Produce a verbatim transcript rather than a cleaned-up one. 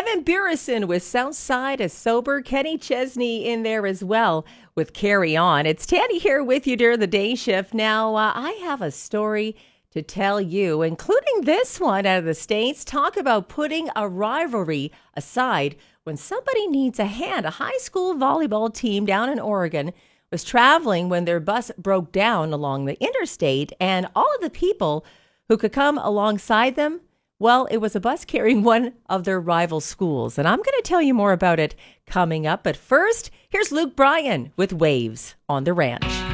Simon Burison with Southside is Sober. Kenny Chesney in there as well with Carry On. It's Tanny here with you during the day shift. Now, uh, I have a story to tell you, including this one out of the States. Talk about putting a rivalry aside when somebody needs a hand. A high school volleyball team down in Oregon was traveling when their bus broke down along the interstate, and all of the people who could come alongside them, well, it was a bus carrying one of their rival schools. And I'm going to tell you more about it coming up. But first, here's Luke Bryan with Waves on the Ranch.